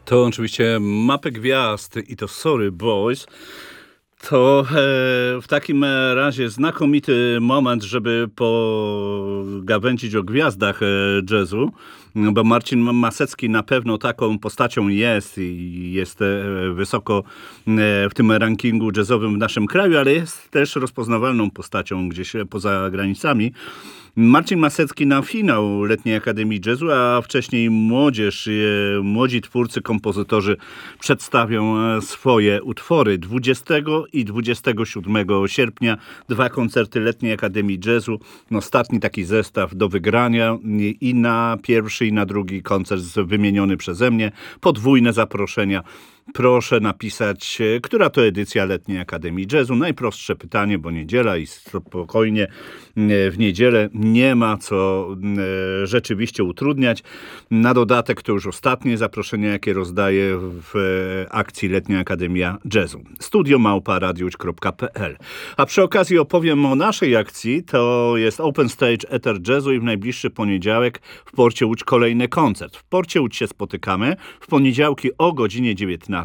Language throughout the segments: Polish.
To oczywiście Mapy Gwiazd i to Sorry Boys. To w takim razie znakomity moment, żeby pogawędzić o gwiazdach jazzu, bo Marcin Masecki na pewno taką postacią jest i jest wysoko w tym rankingu jazzowym w naszym kraju, ale jest też rozpoznawalną postacią gdzieś poza granicami. Marcin Masecki na finał Letniej Akademii Jazzu, a wcześniej młodzi twórcy, kompozytorzy przedstawią swoje utwory 20 i 27 sierpnia. 2 koncerty Letniej Akademii Jazzu. Ostatni taki zestaw do wygrania i na pierwszy i na drugi koncert wymieniony przeze mnie. Podwójne zaproszenia. Proszę napisać, która to edycja Letniej Akademii Jazzu. Najprostsze pytanie, bo niedziela i spokojnie w niedzielę nie ma co rzeczywiście utrudniać. Na dodatek to już ostatnie zaproszenie, jakie rozdaję w akcji Letnia Akademia Jazzu. studio@radiowedź.pl. A przy okazji opowiem o naszej akcji. To jest Open Stage Ether Jazzu i w najbliższy poniedziałek w Porcie Łódź kolejny koncert. W Porcie Łódź się spotykamy w poniedziałki o godzinie 19.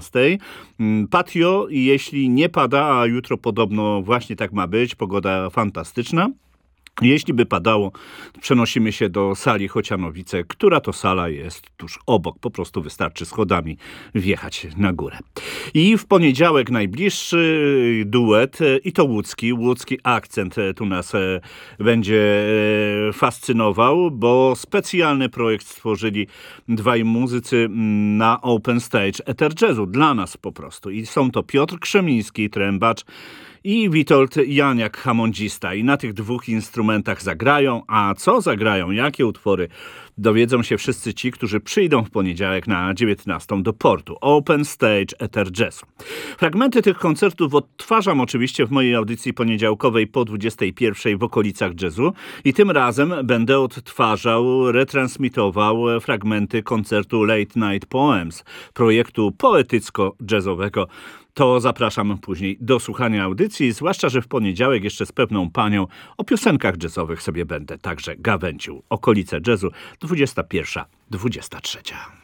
Patio, jeśli nie pada, a jutro podobno właśnie tak ma być, pogoda fantastyczna. Jeśli by padało, przenosimy się do sali Chocianowice, która to sala jest tuż obok. Po prostu wystarczy schodami wjechać na górę. I w poniedziałek najbliższy duet i to łódzki akcent tu nas będzie fascynował, bo specjalny projekt stworzyli dwaj muzycy na Open Stage Ether Jazzu. Dla nas po prostu. I są to Piotr Krzemiński, trębacz, i Witold Janiak, hamondzista. I na tych dwóch instrumentach zagrają. A co zagrają? Jakie utwory? Dowiedzą się wszyscy ci, którzy przyjdą w poniedziałek na 19 do portu. Open Stage Ether Jazzu. Fragmenty tych koncertów odtwarzam oczywiście w mojej audycji poniedziałkowej po 21 w okolicach jazzu. I tym razem będę odtwarzał, retransmitował fragmenty koncertu Late Night Poems, projektu poetycko-jazzowego. To zapraszam później do słuchania audycji, zwłaszcza, że w poniedziałek jeszcze z pewną panią o piosenkach jazzowych sobie będę także gawędził. Okolice jazzu 21-23.